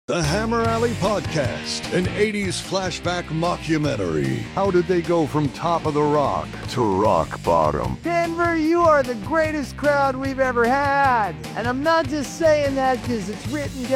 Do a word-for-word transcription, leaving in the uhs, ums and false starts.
The Hammer Alley Podcast, an eighties flashback mockumentary. How did they go from top of the rock to rock bottom? Denver, you are the greatest crowd we've ever had. And I'm not just saying that because it's written down.